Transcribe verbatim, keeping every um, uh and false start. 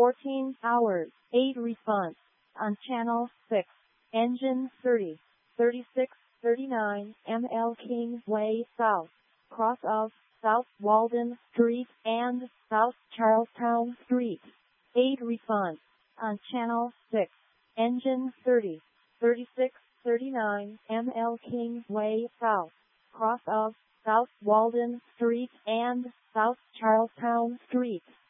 fourteen hours, eight response. On channel six, engine thirty, thirty-six thirty-nine M L Kingsway South, cross of South Walden Street and South Charlestown Street. eight response. On channel six, engine thirty, thirty-six thirty-nine M L Kingsway South, cross of South Walden Street and South Charlestown Street.